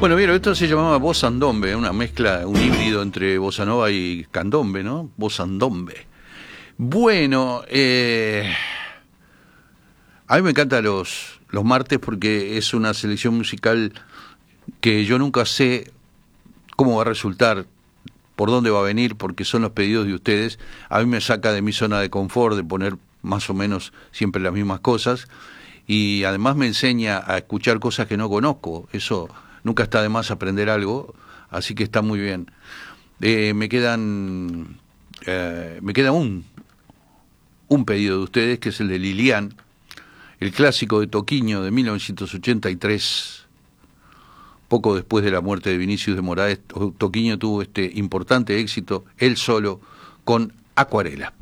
Bueno, vieron, esto se llamaba bossa candombe, una mezcla, un híbrido entre bossa nova y candombe, ¿no? Bossa candombe. Bueno, a mí me encantan los martes porque es una selección musical que yo nunca sé cómo va a resultar, por dónde va a venir, porque son los pedidos de ustedes. A mí me saca de mi zona de confort de poner más o menos siempre las mismas cosas, y además me enseña a escuchar cosas que no conozco. Eso nunca está de más aprender algo, así que está muy bien. Me queda un pedido de ustedes, que es el de Lilian, el clásico de Toquinho de 1983. Poco después de la muerte de Vinicius de Moraes, Toquinho tuvo este importante éxito, él solo, con Acuarela.